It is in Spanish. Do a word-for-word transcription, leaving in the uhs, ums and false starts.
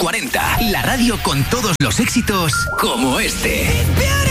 cuarenta, la radio con todos los éxitos como este.